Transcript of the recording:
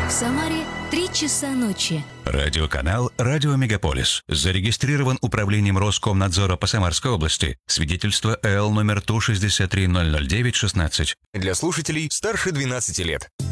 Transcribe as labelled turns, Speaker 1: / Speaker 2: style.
Speaker 1: В Самаре 3 часа ночи.
Speaker 2: Радиоканал «Радио Мегаполис». Зарегистрирован Управлением Роскомнадзора по Самарской области. Свидетельство ЭЛ номер 163-009-16.
Speaker 3: Для слушателей старше 12 лет.